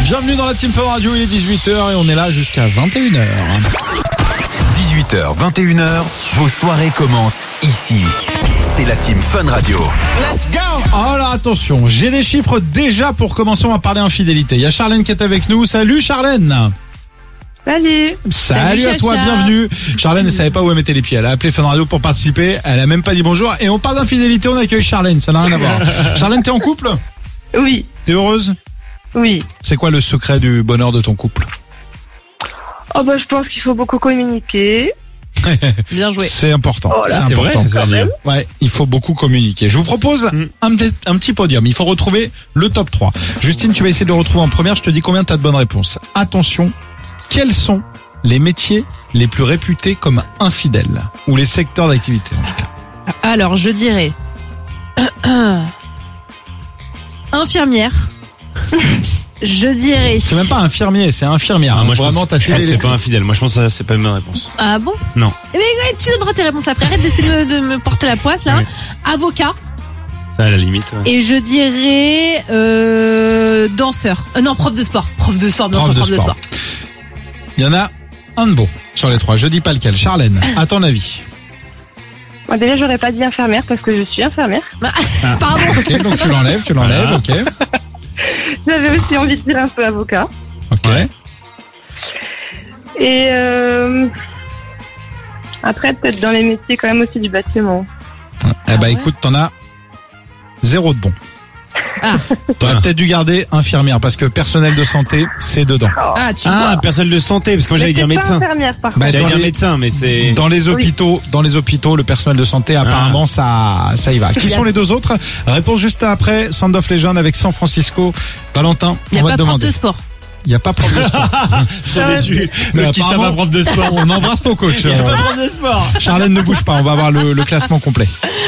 Bienvenue dans la Team Fun Radio, il est 18h et on est là jusqu'à 21h. 18h, 21h, vos soirées commencent ici. C'est la Team Fun Radio. Let's go! Alors attention, j'ai des chiffres déjà pour commencer, on va parler infidélité. Il y a Charlène qui est avec nous. Salut Charlène! Salut. Salut à toi, bienvenue. Charlène ne savait pas où elle mettait les pieds. Elle a appelé Fun Radio pour participer. Elle a même pas dit bonjour. Et on parle d'infidélité, on accueille Charlène. Ça n'a rien à voir. Charlène, t'es en couple? Oui. T'es heureuse? Oui. C'est quoi le secret du bonheur de ton couple? Oh bah je pense qu'il faut beaucoup communiquer. Bien joué. C'est important. Oh là, c'est important. vrai, Ouais, il faut beaucoup communiquer. Je vous propose un petit podium. Il faut retrouver le top 3. Justine, tu vas essayer de le retrouver en première. Je te dis combien t'as de bonnes réponses. Attention. Quels sont les métiers les plus réputés comme infidèles? Ou les secteurs d'activité, en tout cas. Alors, je dirais infirmière. Je dirais. C'est même pas infirmier, c'est infirmière. Moi, vraiment, t'as je pense que suivi c'est pas infidèle. Moi, je pense que c'est pas une bonne réponse. Ah bon? Non. Mais ouais, tu donneras tes réponses après. Arrête d'essayer de me porter la poisse là. Oui. Avocat. Ça, à la limite. Ouais. Et je dirais danseur. Non, prof de sport. Prof de sport, bien sûr, prof de sport. Il y en a un de bon sur les trois. Je dis pas lequel. Charlène, à ton avis? Moi déjà j'aurais pas dit infirmière parce que je suis infirmière. Pardon. Ok, donc tu l'enlèves, ok. J'avais aussi envie de dire un peu avocat. Ok. Ouais. Et après peut-être dans les métiers quand même aussi du bâtiment. Eh ben écoute, t'en as 0 de bon. Ah. T'aurais peut-être dû garder infirmière parce que personnel de santé, c'est dedans. Ah, tu vois. Ah, personnel de santé, parce que moi j'allais dire Mais c'est médecin. pas infirmière par Bah, contre. J'allais dans dire les- médecin, mais c'est... Dans les hôpitaux, le personnel de santé, apparemment, ça y va. Qui sont les deux autres? Réponse juste après, Sound of Legend avec San Francisco. Valentin, Il n'y on a va pas te prof demander. de sport. Il n'y a pas prof de sport. Trop déçu. Mais Le qui apparemment- pas prof de sport. On embrasse ton coach. Il y a pas prof de sport. Charlène, ne bouge pas, on va avoir le classement complet.